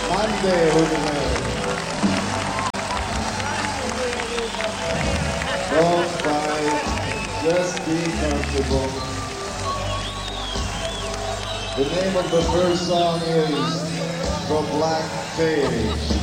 Monday, don't fight, just be comfortable. The name of the first song is From Black Page.